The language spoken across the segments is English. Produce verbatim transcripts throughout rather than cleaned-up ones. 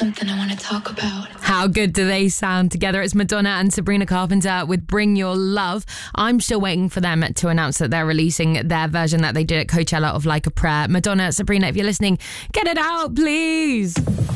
something I want to talk about. How good do they sound together? It's Madonna and Sabrina Carpenter with Bring Your Love. I'm still waiting for them to announce that they're releasing their version that they did at Coachella of Like a Prayer. Madonna, Sabrina, if you're listening, get it out, please.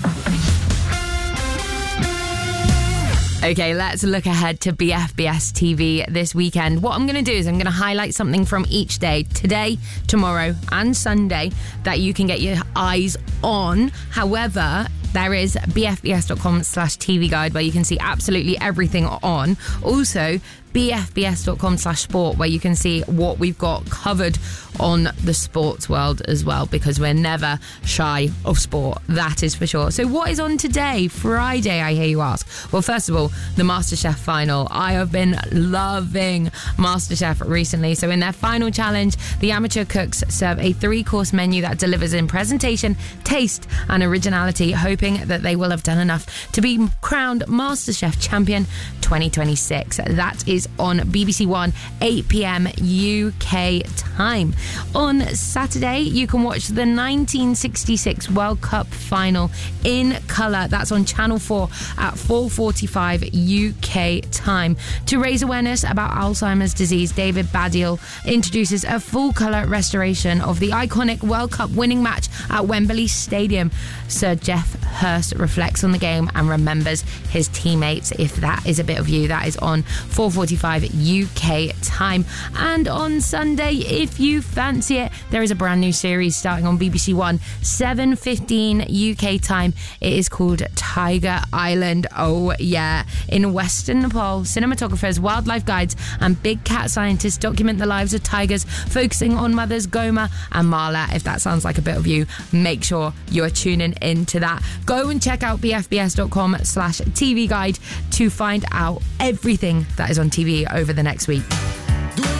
Okay, let's look ahead to B F B S T V this weekend. What I'm going to do is I'm going to highlight something from each day, today, tomorrow and Sunday, that you can get your eyes on. However, there is bfbs.com slash TV guide where you can see absolutely everything on. Also, bfbs.com slash sport where you can see what we've got covered on the sports world as well, because we're never shy of sport, that is for sure. So what is on today, Friday, I hear you ask? Well, first of all, the MasterChef final. I have been loving MasterChef recently. So in their final challenge, the amateur cooks serve a three-course menu that delivers in presentation, taste and originality, hoping that they will have done enough to be crowned MasterChef champion twenty twenty-six. That is on B B C One, eight p.m. U K time. On Saturday, you can watch the nineteen sixty-six World Cup final in colour. That's on Channel four at four forty-five U K time. To raise awareness about Alzheimer's disease, David Baddiel introduces a full-colour restoration of the iconic World Cup winning match at Wembley Stadium. Sir Geoff Hurst reflects on the game and remembers his teammates. If that is a bit of you, that is on four forty-five U K time. And on Sunday, if you fancy it, there is a brand new series starting on B B C One, seven fifteen U K time. It is called Tiger Island. Oh yeah. In Western Nepal, cinematographers, wildlife guides and big cat scientists document the lives of tigers, focusing on mothers Goma and Mala. If that sounds like a bit of you, make sure you're tuning into that. Go and check out bfbs.com slash TV guide to find out everything that is on T V over the next week.